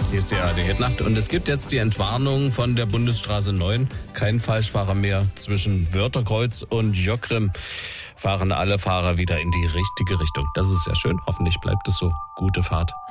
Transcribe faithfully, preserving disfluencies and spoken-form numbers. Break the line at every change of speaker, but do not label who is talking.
Hier ist die A R D-Hitnacht und es gibt jetzt die Entwarnung von der Bundesstraße neun. Kein Falschfahrer mehr zwischen Wörterkreuz und Jockrim. Fahren alle Fahrer wieder in die richtige Richtung. Das ist sehr schön. Hoffentlich bleibt es so. Gute Fahrt.